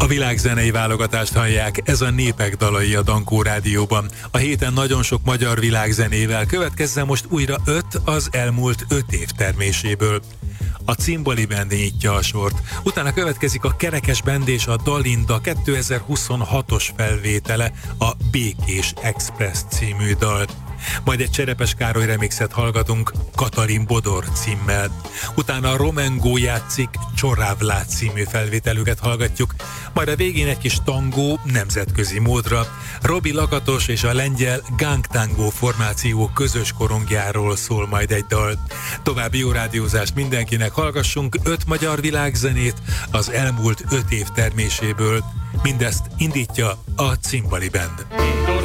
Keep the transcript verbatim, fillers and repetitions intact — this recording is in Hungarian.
A világzenei válogatást hallják, ez a Népek dalai a Dankó Rádióban. A héten nagyon sok magyar világzenével, következzen most újra öt az elmúlt öt év terméséből. A Cimbali Band nyitja a sort, utána következik a Kerekes Band és a Dalinda kétezer-huszonhatos felvétele, a Békés Express című dal. Majd egy Cserepes Károly remixet hallgatunk Katalin Bodor címmel. Utána a Romengó játszik Csorávlát című felvételüket hallgatjuk, majd a végén egy kis tangó nemzetközi módra. Robi Lakatos és a lengyel Gang Tango formáció közös korongjáról szól majd egy dal. További jó rádiózást mindenkinek, hallgassunk öt magyar világzenét az elmúlt öt év terméséből. Mindezt indítja a Cimbali Band.